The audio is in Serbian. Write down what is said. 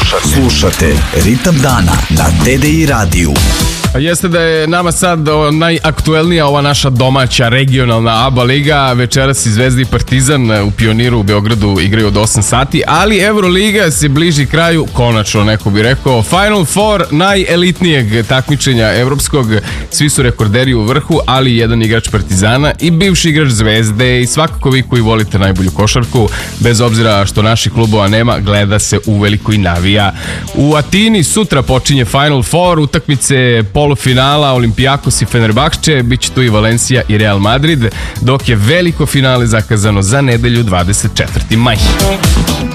Slušate Ritam dana na TDI radiju. Jeste da je nama sad najaktuelnija ova naša domaća regionalna ABA liga. Večeras i Zvezda i Partizan u Pioniru u Beogradu igraju od 8 sati, ali Euroliga se bliži kraju, konačno neko bi rekao. Final Four najelitnijeg takmičenja evropskog. Svi su rekorderi u vrhu, ali jedan igrač Partizana i bivši igrač Zvezde i svakako vi koji volite najbolju košarku, bez obzira što naših klubova nema, gleda se uveliko i navija. U Atini sutra počinje Final Four, utakmice polufinala Olympiakos i Fenerbahče, bit će tu i Valencia i Real Madrid, dok je veliko finale zakazano za nedelju 24. maj.